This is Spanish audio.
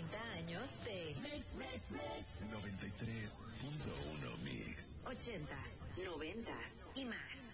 40 años de Mix. 93.1 Mix. 80s, 90s y más.